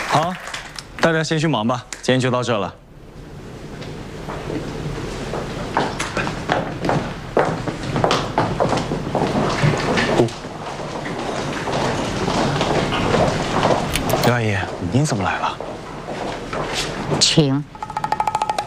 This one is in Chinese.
好，大家先去忙吧，今天就到这了。刘阿姨，您怎么来了？ 请。